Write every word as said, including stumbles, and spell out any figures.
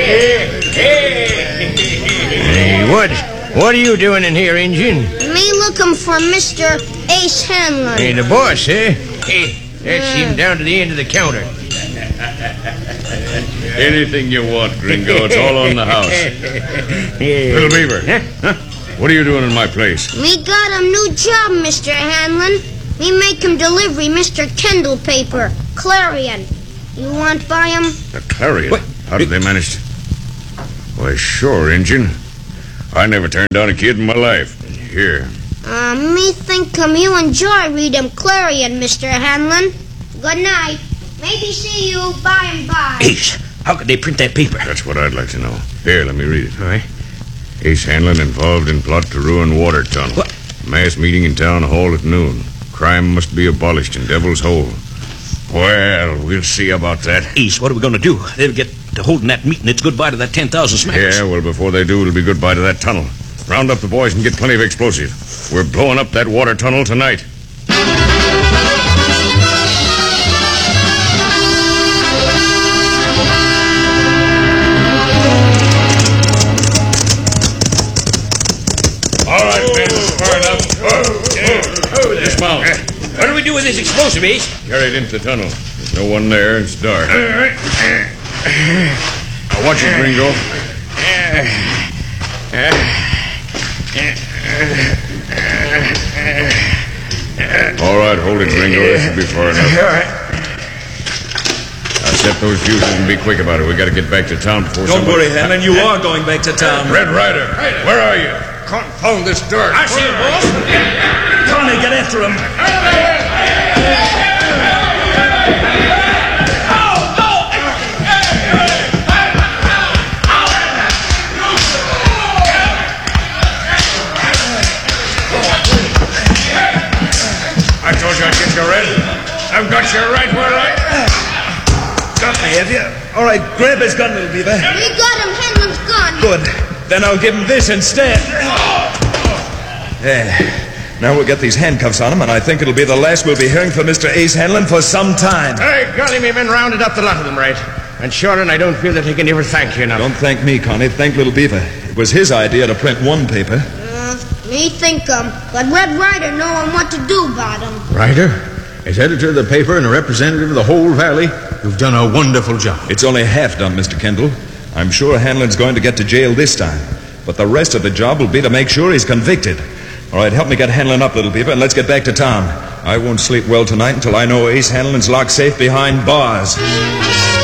Hey, what? What are you doing in here, Injun? Me looking for Mister Ace Hanlon. Hey, the boss, eh? Hey, that's him down to the end of the counter. Anything you want, Gringo. It's all on the house. Little Beaver, huh? What are you doing in my place? Me got him new job, Mister Hanlon. Me make him delivery Mister Kendall paper, Clarion. You want buy him? The Clarion? What? How did they manage to... Why, sure, Injun. I never turned down a kid in my life. Here. Uh, me think um, you enjoy read him Clarion, Mister Hanlon. Good night. Maybe see you by and by. Ace, how could they print that paper? That's what I'd like to know. Here, let me read it. All right. Ace Hanlon involved in plot to ruin water tunnel. What? Mass meeting in town hall at noon. Crime must be abolished in Devil's Hole. Well, we'll see about that. Ace, what are we going to do? They'll get to holding that meeting. It's goodbye to that ten thousand smacks. Yeah, well, before they do, it'll be goodbye to that tunnel. Round up the boys and get plenty of explosive. We're blowing up that water tunnel tonight. All right, men, far enough. Oh, yeah. Oh, dismount. What do we do with this explosive, Ace? Carry it into the tunnel. There's no one there. It's dark. All right. Now, watch it, Gringo. All right, hold it, Gringo. This should be far enough. All right. Now, set those fuses and be quick about it. We got to get back to town before Don't somebody... worry, Hanlon. You are going back to town. Red Rider, where are you? Confound this dark. I see him, boss. Connie, get after him. I told you I'd get you, Red. I've got you right where I... Got me, have you? All right, grab his gun, little beaver. We got him Hanlon's gun. Good. Then I'll give him this instead. There. Now we'll get these handcuffs on him, and I think it'll be the last we'll be hearing from Mister Ace Hanlon for some time. Hey, golly, me men rounded up the lot of them, right? And sure, and I don't feel that he can ever thank you enough. Don't thank me, Connie. Thank little beaver. It was his idea to print one paper. Uh, me think um, but Red Rider knowing what to do about him. Ryder, as editor of the paper and a representative of the whole valley, you've done a wonderful job. It's only half done, Mister Kendall. I'm sure Hanlon's going to get to jail this time. But the rest of the job will be to make sure he's convicted. All right, help me get Hanlon up, little beaver, and let's get back to town. I won't sleep well tonight until I know Ace Hanlon's locked safe behind bars.